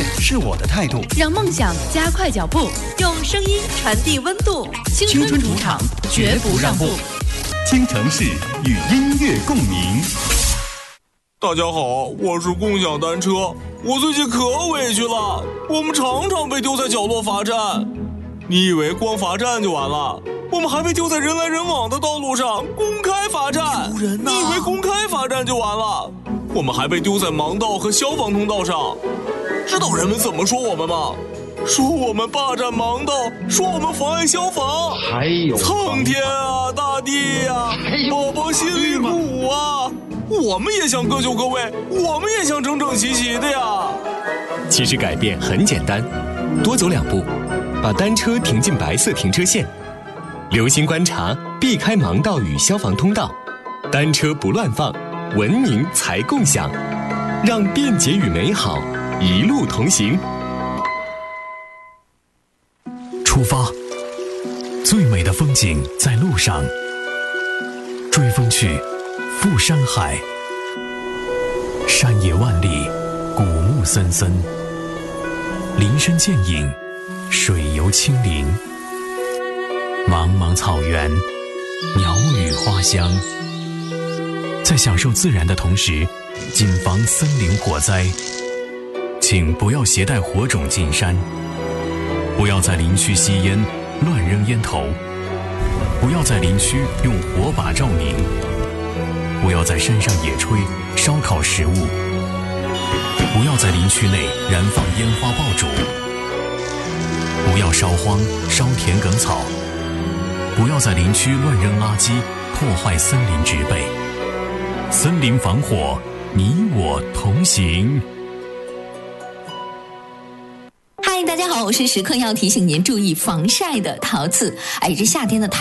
是我的态度， 让梦想加快脚步，用声音传递温度。青春主场，绝不让步。 京城市与音乐共鸣。 大家好，我是共享单车。我最近可委屈了，我们常常被丢在角落罚站。你以为光罚站就完了？我们还被丢在人来人往的道路上公开罚站。 丢人啊！ 你以为公开罚站就完了？我们还被丢在盲道和消防通道上。知道人们怎么说我们吗？说我们霸占盲道，说我们妨碍消防。 还有苍天啊，大地啊，宝宝心里苦啊！我们也想各就各位，我们也想整整齐齐的呀。 其实改变很简单，多走2步，把单车停进白色停车线，留心观察，避开盲道与消防通道，单车不乱放，文明才共享，让便捷与美好一路同行。 出发，最美的风景在路上，追风去，赴山海，山野万里，古木森森，林深见影，水游清灵，茫茫草原，鸟语花香。在享受自然的同时，谨防森林火灾，请不要携带火种进山，不要在林区吸烟乱扔烟头，不要在林区用火把照明，不要在山上野炊烧烤食物，不要在林区内燃放烟花爆竹，不要烧荒烧田埂草，不要在林区乱扔垃圾破坏森林植被。森林防火，你我同行。 嗨，大家好，我是时刻要提醒您注意防晒的桃子。这夏天的